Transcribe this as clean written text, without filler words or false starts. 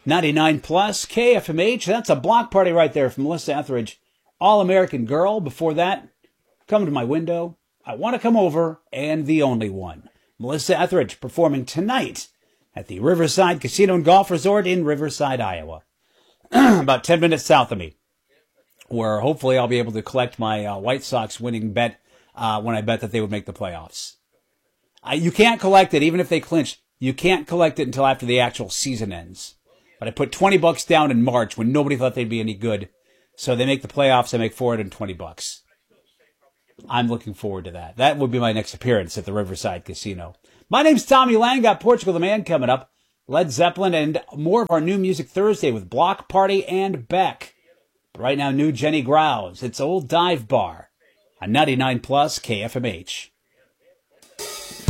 99 plus KFMH. That's a block party right there from Melissa Etheridge. All-American Girl. Before that, Come to My Window, I Want to Come Over, and The Only One. Melissa Etheridge performing tonight at the Riverside Casino and Golf Resort in Riverside, Iowa. About 10 minutes south of me, where hopefully I'll be able to collect my White Sox winning bet when I bet that they would make the playoffs. You can't collect it, even if they clinch. You can't collect it until after the actual season ends. But I put $20 down in March when nobody thought they'd be any good. So they make the playoffs, I make $420. I'm looking forward to that. That would be my next appearance at the Riverside Casino. My name's Tommy Lang. Got Portugal the Man coming up. Led Zeppelin and more of our new music Thursday with Block Party and Beck. But right now, new Jenny Grouse. It's Old Dive Bar on 99 plus KFMH.